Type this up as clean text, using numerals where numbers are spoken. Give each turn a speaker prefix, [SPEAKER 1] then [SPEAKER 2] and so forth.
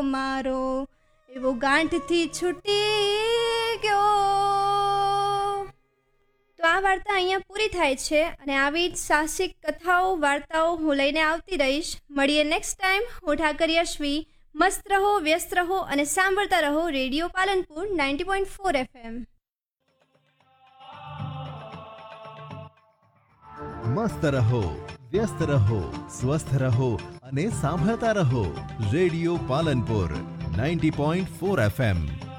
[SPEAKER 1] મારો એવો ગાંઠથી છૂટી ગયો. તો આ વાર્તા અહીંયા પૂરી થાય છે અને આવી જ સાહસિક કથાઓ વાર્તાઓ હું લઈને આવતી રહીશ. મળીએ નેક્સ્ટ ટાઈમ. હું ઠાકર યશવી. મસ્ત રહો, વ્યસ્ત રહો અને સાંભળતા રહો રેડિયો પાલનપુર 90.4 FM.
[SPEAKER 2] મસ્ત રહો, વ્યસ્ત રહો, સ્વસ્થ રહો અને સાંભળતા રહો રેડિયો પાલનપુર 90.4 FM.